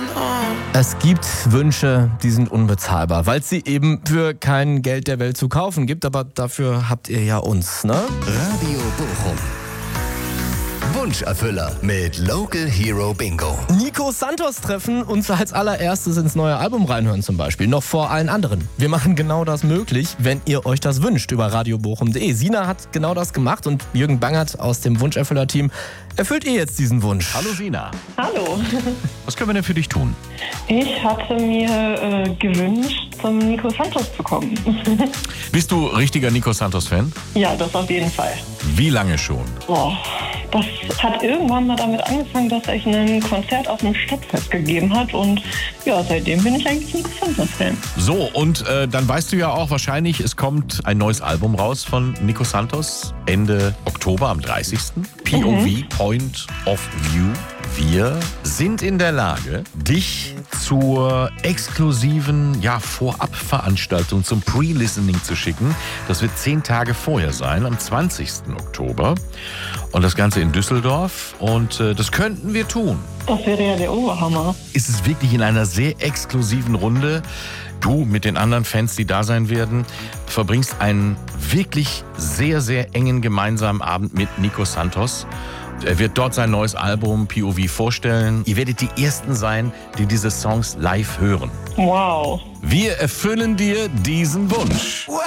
Es gibt Wünsche, die sind unbezahlbar, weil es sie eben für kein Geld der Welt zu kaufen gibt, aber dafür habt ihr ja uns, ne? Radio Bochum. Wunscherfüller mit Local Hero Bingo. Nico Santos treffen und als allererstes ins neue Album reinhören zum Beispiel, noch vor allen anderen. Wir machen genau das möglich, wenn ihr euch das wünscht, über radiobochum.de. Sina hat genau das gemacht und Jürgen Bangert aus dem Wunscherfüller-Team erfüllt ihr jetzt diesen Wunsch. Hallo Sina. Hallo. Was können wir denn für dich tun? Ich hatte mir gewünscht, zum Nico Santos zu kommen. Bist du richtiger Nico Santos-Fan? Ja, das auf jeden Fall. Wie lange schon? Boah, das hat irgendwann mal damit angefangen, dass er ein Konzert auf dem Stadtfest gegeben hat. Und ja, seitdem bin ich eigentlich Nico Santos-Fan. So, und dann weißt du ja auch wahrscheinlich, es kommt ein neues Album raus von Nico Santos Ende Oktober am 30. POV, Point of View. Wir sind in der Lage, dich zur exklusiven Vorabveranstaltung zum Pre-Listening zu schicken. Das wird 10 Tage vorher sein, am 20. Oktober. Und das Ganze in Düsseldorf. Und das könnten wir tun. Das wäre ja der Oberhammer. Ist es wirklich in einer sehr exklusiven Runde. Du mit den anderen Fans, die da sein werden, verbringst einen wirklich sehr, sehr engen gemeinsamen Abend mit Nico Santos. Er wird dort sein neues Album POV vorstellen. Ihr werdet die Ersten sein, die diese Songs live hören. Wow. Wir erfüllen dir diesen Wunsch. Wow.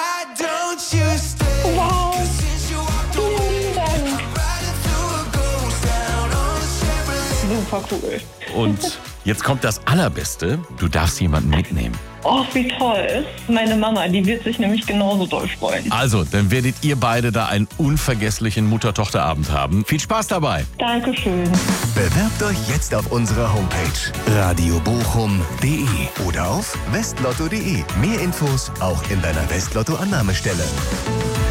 Vielen Dank. Super cool. Und jetzt kommt das Allerbeste. Du darfst jemanden mitnehmen. Oh, wie toll. Meine Mama, die wird sich nämlich genauso doll freuen. Also, dann werdet ihr beide da einen unvergesslichen Mutter-Tochter-Abend haben. Viel Spaß dabei. Dankeschön. Bewerbt euch jetzt auf unserer Homepage radiobochum.de oder auf westlotto.de. Mehr Infos auch in deiner Westlotto-Annahmestelle.